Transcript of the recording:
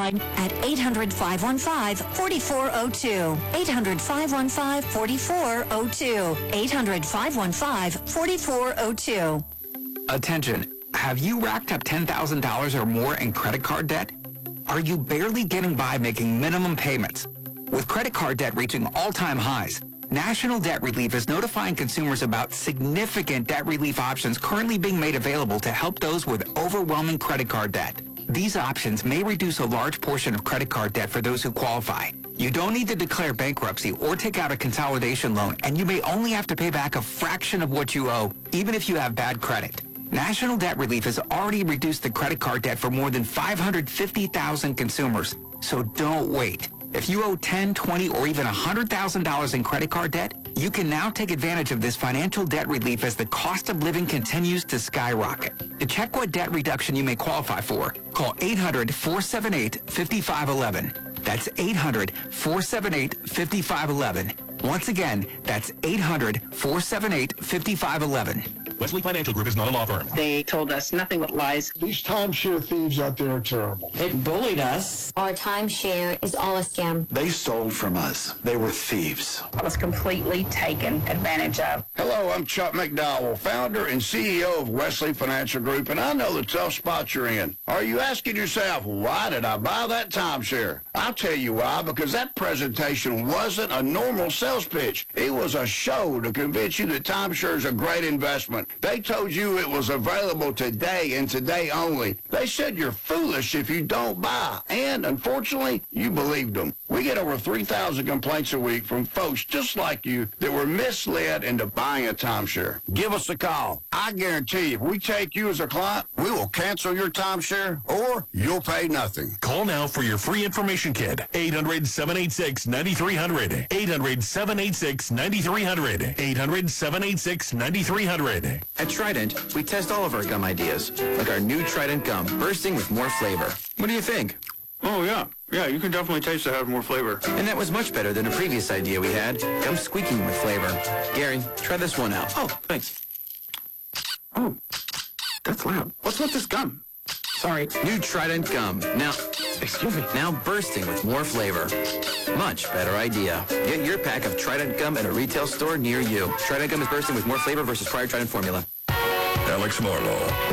line at 800-515-4402. 800-515-4402. 800-515-4402. Attention, have you racked up $10,000 or more in credit card debt? Are you barely getting by making minimum payments? With credit card debt reaching all-time highs, National Debt Relief is notifying consumers about significant debt relief options currently being made available to help those with overwhelming credit card debt. These options may reduce a large portion of credit card debt for those who qualify. You don't need to declare bankruptcy or take out a consolidation loan, and you may only have to pay back a fraction of what you owe, even if you have bad credit. National Debt Relief has already reduced the credit card debt for more than 550,000 consumers. So don't wait. If you owe $10,000, $20,000, or even $100,000 in credit card debt, you can now take advantage of this financial debt relief as the cost of living continues to skyrocket. To check what debt reduction you may qualify for, call 800-478-5511. That's 800-478-5511. Once again, that's 800-478-5511. Wesley Financial Group is not a law firm. They told us nothing but lies. These timeshare thieves out there are terrible. They bullied us. Our timeshare is all a scam. They stole from us. They were thieves. I was completely taken advantage of. Hello, I'm Chuck McDowell, founder and CEO of Wesley Financial Group, and I know the tough spot you're in. Are you asking yourself, why did I buy that timeshare? I'll tell you why, because that presentation wasn't a normal sales pitch. It was a show to convince you that timeshare is a great investment. They told you it was available today and today only. They said you're foolish if you don't buy, and unfortunately, you believed them. We get over 3,000 complaints a week from folks just like you that were misled into buying a timeshare. Give us a call. I guarantee if we take you as a client, we will cancel your timeshare or you'll pay nothing. Call now for your free information kit. 800-786-9300. 800-786-9300. 800-786-9300. At Trident, we test all of our gum ideas, like our new Trident gum, bursting with more flavor. What do you think? Oh, yeah. Yeah, you can definitely taste it has more flavor. And that was much better than a previous idea we had, gum squeaking with flavor. Gary, try this one out. Oh, thanks. Oh, that's loud. What's with this gum? Sorry. New Trident gum. Now bursting with more flavor. Much better idea. Get your pack of Trident gum at a retail store near you. Trident gum is bursting with more flavor versus prior Trident formula. Alex Marlowe.